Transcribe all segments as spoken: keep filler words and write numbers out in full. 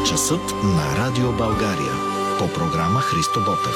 Часът на Радио България. По програма Христо Ботев.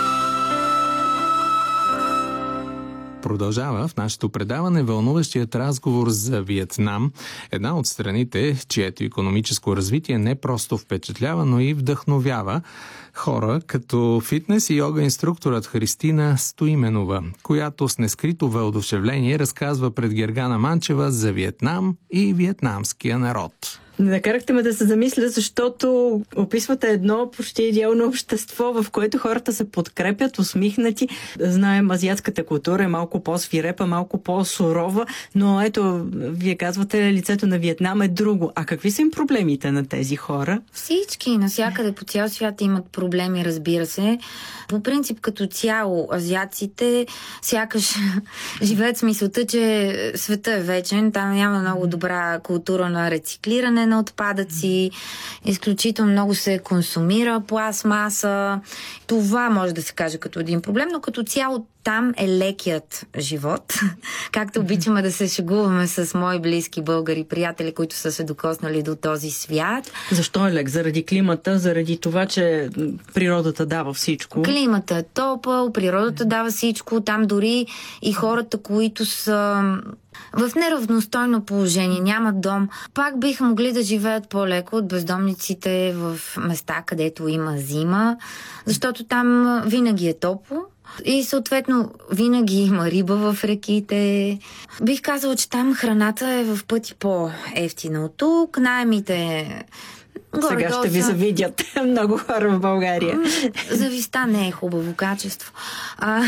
Продължава в нашето предаване вълнуващият разговор за Виетнам, една от страните, чието икономическо развитие не просто впечатлява, но и вдъхновява хора, като фитнес и йога инструкторът Христина Стоименова, която с нескрито въодушевление разказва пред Гергана Манчева за Виетнам и виетнамския народ. Накарахте ме да се замисля, защото описвате едно почти идеално общество, в което хората се подкрепят, усмихнати. Знаем, азиатската култура е малко по-свирепа, малко по-сурова, но ето, вие казвате, лицето на Виетнам е друго. А какви са им проблемите на тези хора? Всички, навсякъде по цял свят имат проблеми, разбира се. По принцип, като цяло, азиатците сякаш живеят с мисълта, че света е вечен, там няма много добра култура на рециклиране на отпадъци, изключително много се консумира пластмаса. Това може да се каже като един проблем, но като цяло там е лекият живот. Както обичаме да се шегуваме с мои близки българи приятели, които са се докоснали до този свят. Защо е лек? Заради климата, заради това, че природата дава всичко? Климата е топъл, природата дава всичко. Там дори и хората, които са в неравностойно положение, нямат дом, пак биха могли да живеят по-леко от бездомниците в места, където има зима, защото там винаги е топло. И съответно винаги има риба в реките. Бих казала, че там храната е в пъти по-евтина от тук. Наемите Сега ще ви завидят много хора в България. Зависта не е хубаво качество. А,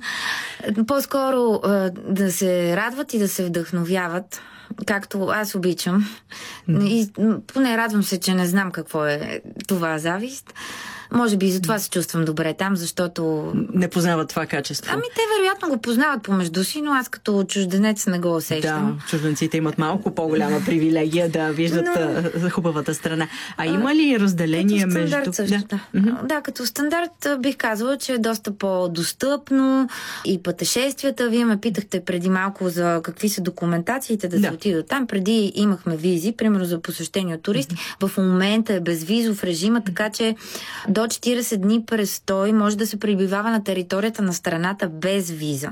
по-скоро а, да се радват и да се вдъхновяват, както аз обичам. И поне радвам се, че не знам какво е това завист. Може би и затова се чувствам добре там, защото не познават това качество. Ами те вероятно го познават помежду си, но аз като чужденец не го усещам. Да, чужденците имат малко по-голяма привилегия да виждат но... хубавата страна. А има ли разделение между... Като стандарт също, да. Да. Да, като стандарт бих казала, че е доста по-достъпно и пътешествията. Вие ме питахте преди малко за какви са документациите да, да. се отидат там. Преди имахме визи, примерно за посещение от туристи. Mm-hmm. В момента е безвизов режима, така че до четирийсет дни престой може да се пребивава на територията на страната без виза.